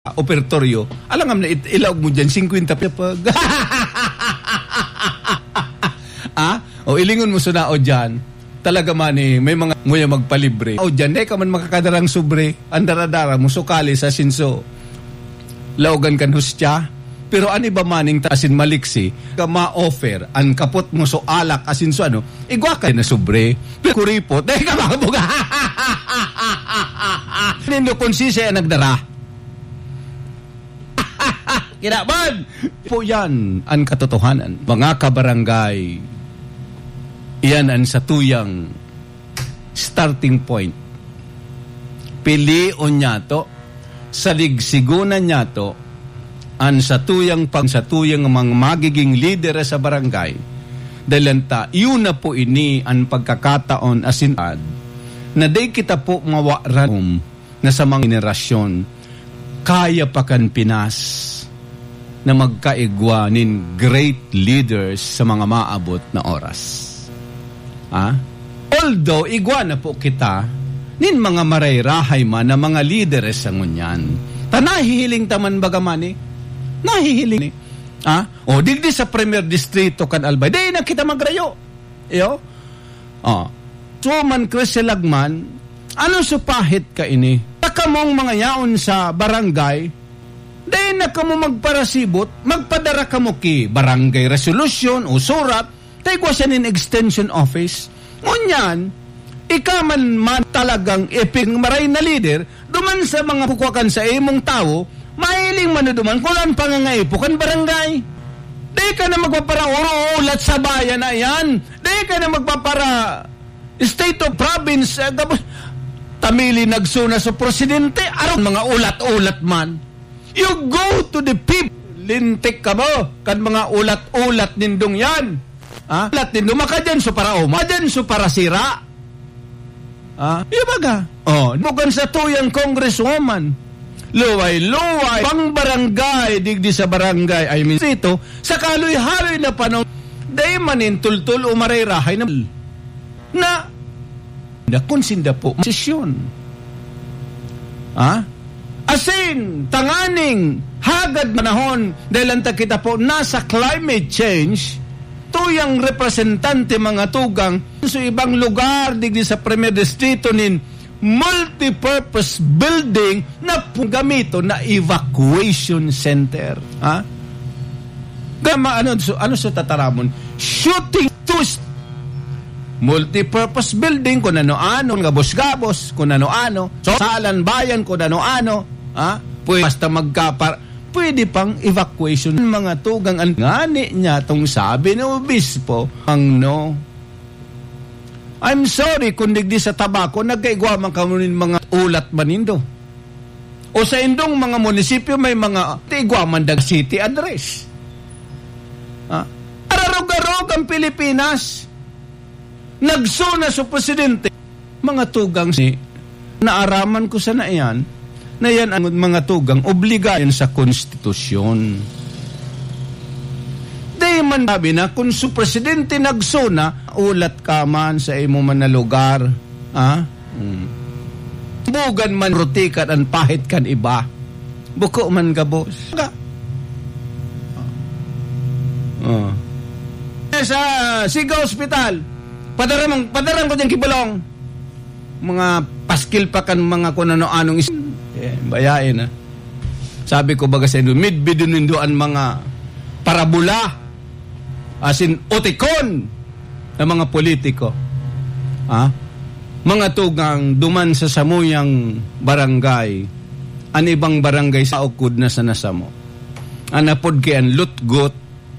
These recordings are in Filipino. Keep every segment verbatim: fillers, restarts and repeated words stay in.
operatorio, alam nga na ilaw mo dyan, fifty pag. Ah? O ilingon mo sunao dyan, talaga man eh, may mga nguya magpalibre. O dyan, eh ka man makakadarang sobre, andaradara mo, sukali sa sinso. Laugan kan hustya, pero ani ba maning asin maliksi, ka ma-offer, an kapot mo so alak asin so ano, igwa ka na sobre, pero kuripot, eh ka makabuga. Nindo konsisya nagdara. Kinaban! Po yan ang katotohanan. Mga kabarangay, iyan ang satuyang starting point. Pilion niya to, saligsigunan niya to, ang satuyang pang satuyang mga magiging lider sa barangay. Dahil ta, yun na po ini ang pagkakataon asinad na day kita po mawaran na sa mga generasyon kaya pa kan Pinas na magkaigwa nin great leaders sa mga maabot na oras. Ah? Although, igwa na po kita nin mga marayrahay man na mga leaders sa ngunyan. Ta nahihiling taman bagaman eh. Nahihiling eh. Ah? O, digdi sa Premier Distrito kan Albay. Di na kita magrayo. Iyo? Oh. So, man Chris Lagman, ano supahit ka ini? Taka mong mga yaon sa barangay, dahil na ka mo magparasibot, magpadara ka mo ki barangay resolution o surat, tayo ko siya nin extension office. Ngunyan, ikaman man talagang iping maray na leader, duman sa mga kukwakan sa imong tao, mahiling man duman, kulan pangangaipo kan barangay. Dahil ka na magpapara ulat sa bayan na yan. Dahil ka na magpapara state of province, uh, tamili nagsuna sa presidente, aron mga ulat-ulat man. You go to the people. Lintik ka mo. Kan mga ulat-ulat nindong yan. Ha? Ulat nindong. Maka dyan so para oma. Dyan so para sira. Ha? Iya baga? Oh, bukan sa tuyang congresswoman. Luway-luway. Pang barangay. Digdi sa barangay. I mean, ito, sa kaloy-haloy na panong, dahi manin tultul umaray-rahay na na na konsinda po sesyon. Ha? Asin, tanganing, hagad manahon, dahil anta kita po nasa climate change, tuyang representante mga tugang sa ibang lugar, digdi sa Premier Distrito nin, multi-purpose building na gamito na evacuation center. Ha? Gama, ano, so, ano sa tataramon? Shooting to multi-purpose building, kung ano-ano, gabos-gabos, kung ano-ano, so, salan bayan, kung ano-ano, ha? Pwede basta magkapar, pwede pang evacuation. Mga tugang, ang ngani niya, tong sabi ng obispo, ang no. I'm sorry, kung digdi sa tabako, nagkaigwa man kamunin mga ulat manindo. O sa indong mga munisipyo, may mga tigwa man dag city address. Ha? Ararog-arog ang Pilipinas. Nagsuna sa presidente, mga tugang si naaraman ko sa na yan, na yan ang mga tugang obligayan sa konstitusyon. Di man sabi na, kung sa presidente nagsuna, ulat ka man sa imo man na lugar, ha? Hmm. Bugan man rutikat ang pahit kan iba, buko man gabos. Oh. Sa Siga Hospital, Padarang, padarang ko dyan kibulong. Mga paskil pa kan mga kung ano-anong is... Eh, bayain ha. Sabi ko baga sa indo, midbidunindoan mga parabula, asin otikon na mga politiko. Ha? Mga tugang duman sa samuyang barangay, an ibang barangay sa ukod na sa nasamo. Anapod kay an lutgot,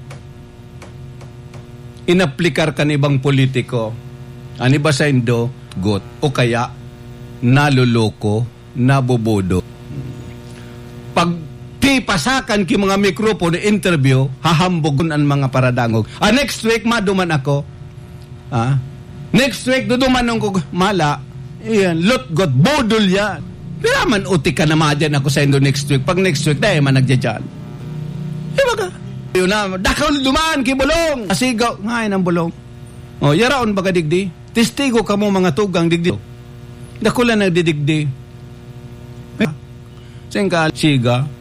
inaplikar kan ibang politiko, ani ba sa indo, got, o kaya, naluloko, nabobodo. Pag pipasakan ki mga mikropono, interview, hahambogon ang mga paradangog. Ah, next week, maduman ako. Ah, next week, duduman ko, mala, iyan, lutgot, bodol yan. Pero man, uti ka na madyan ako sa indo next week. Pag next week, dahil man nagdyan. Iba ka? Yun na, dakal dumaan kibulong. Asigaw, ngayon ang bulong. O, yaraon baga digdi? Testigo ka mo mga tugang digdi. Dakulan na didigdi. Sengka siga